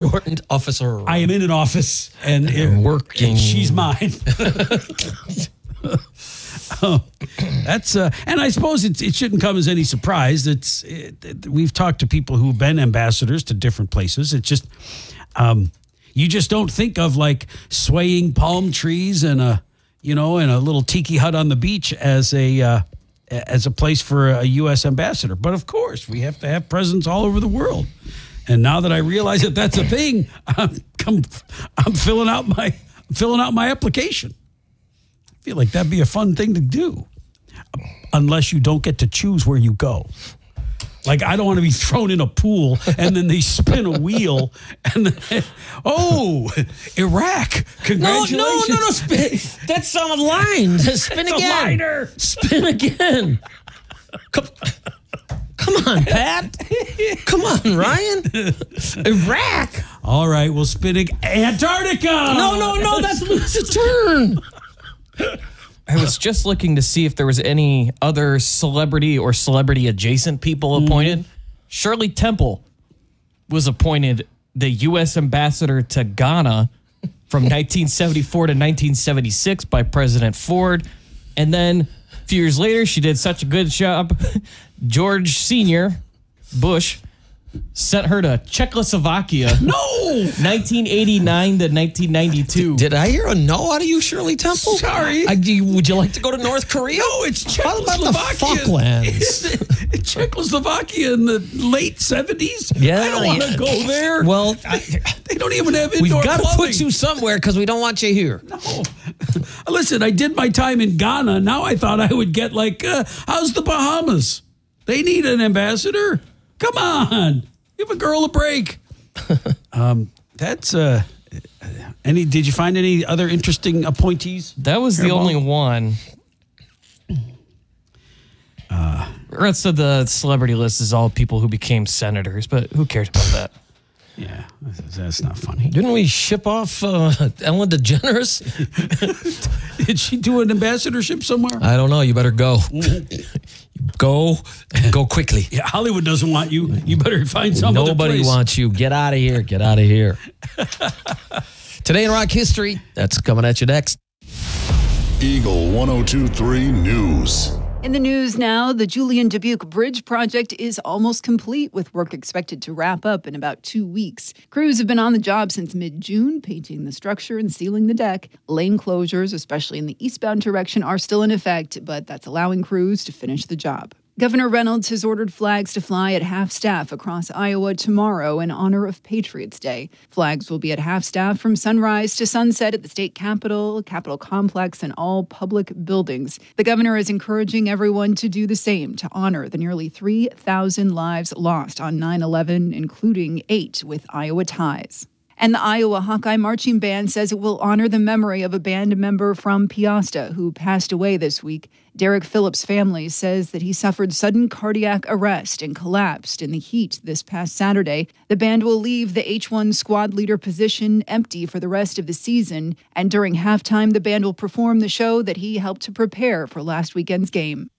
important officer. I am in an office and working. And she's mine. That's and I suppose it shouldn't come as any surprise. We've talked to people who've been ambassadors to different places. It's just you just don't think of like swaying palm trees and a little tiki hut on the beach as a place for a U.S. ambassador. But of course, we have to have presence all over the world. And now that I realize that that's a thing, I'm filling out my application. I feel like that'd be a fun thing to do, unless you don't get to choose where you go. Like, I don't want to be thrown in a pool and then they spin a wheel and then, Iraq, congratulations. No, spin. That's on a line. Spin it's again. A liner. Spin again. Come on, Pat. Come on, Ryan. Iraq. All right, we'll spin Antarctica. No, that's Lewis's turn. I was just looking to see if there was any other celebrity or celebrity-adjacent people appointed. Shirley Temple was appointed the U.S. ambassador to Ghana from 1974 to 1976 by President Ford. And then a few years later, she did such a good job, George Sr. Bush sent her to Czechoslovakia. No! 1989 to 1992. Did I hear a no out of you, Shirley Temple? Sorry. Would you like to go to North Korea? No, it's How about the Czechoslovakia. Falklands? Czechoslovakia in the late 70s? Yeah, I don't want to go there. Well, they don't even have we've indoor got to plumbing. put you somewhere because we don't want you here. No. Listen, I did my time in Ghana. Now I thought I would get how's the Bahamas? They need an ambassador. Come on. Give a girl a break. That's did you find any other interesting appointees? That was the only one. The rest of the celebrity list is all people who became senators, but who cares about that? Yeah, that's not funny. Didn't we ship off Ellen DeGeneres? Did she do an ambassadorship somewhere? I don't know. You better go. Go quickly. Yeah, Hollywood doesn't want you. You better find some other Nobody place. wants you. Get out of here. Get out of here. Today in rock history, that's coming at you next. Eagle 102.3 News. In the news now, the Julian Dubuque Bridge project is almost complete, with work expected to wrap up in about 2 weeks. Crews have been on the job since mid-June, painting the structure and sealing the deck. Lane closures, especially in the eastbound direction, are still in effect, but that's allowing crews to finish the job. Governor Reynolds has ordered flags to fly at half-staff across Iowa tomorrow in honor of Patriots Day. Flags will be at half-staff from sunrise to sunset at the state capitol, Capitol complex, and all public buildings. The governor is encouraging everyone to do the same to honor the nearly 3,000 lives lost on 9/11, including 8 with Iowa ties. And the Iowa Hawkeye Marching Band says it will honor the memory of a band member from Peosta who passed away this week. Derek Phillips' family says that he suffered sudden cardiac arrest and collapsed in the heat this past Saturday. The band will leave the H1 squad leader position empty for the rest of the season, and during halftime, the band will perform the show that he helped to prepare for last weekend's game.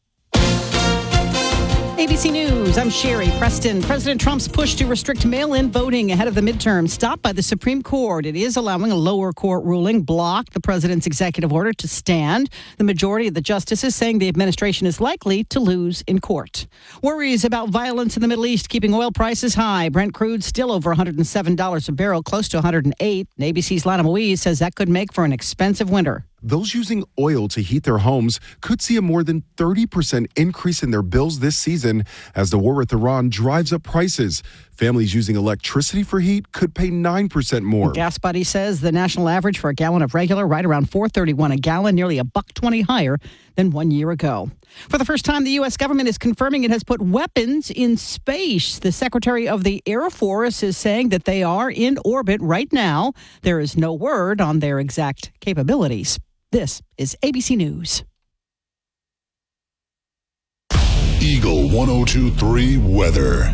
ABC News, I'm Sherry Preston. President Trump's push to restrict mail-in voting ahead of the midterm stopped by the Supreme Court. It is allowing a lower court ruling block the president's executive order to stand. The majority of the justices saying the administration is likely to lose in court. Worries about violence in the Middle East keeping oil prices high. Brent crude still over $107 a barrel, close to $108. And ABC's Lana Moise says that could make for an expensive winter. Those using oil to heat their homes could see a more than 30% increase in their bills this season as the war with Iran drives up prices. Families using electricity for heat could pay 9% more. Gas Buddy says the national average for a gallon of regular right around $4.31 a gallon, nearly $1.20 higher than 1 year ago. For the first time, the U.S. government is confirming it has put weapons in space. The Secretary of the Air Force is saying that they are in orbit right now. There is no word on their exact capabilities. This is ABC News. Eagle 102.3 weather.